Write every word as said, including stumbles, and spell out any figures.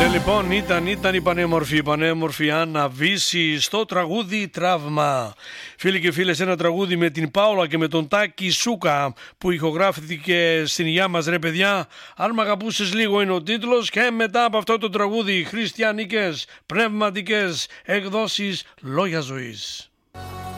Λοιπόν, ήταν, ήταν η πανέμορφη, η πανέμορφη Άννα Βύση στο τραγούδι Τραύμα. Φίλοι και φίλες, ένα τραγούδι με την Πάολα και με τον Τάκη Σούκα που ηχογράφηθηκε στην υγειά μας, ρε παιδιά. Αν μ' αγαπούσες λίγο είναι ο τίτλος. Και μετά από αυτό το τραγούδι, χριστιανικές, πνευματικές εκδόσεις Λόγια Ζωής.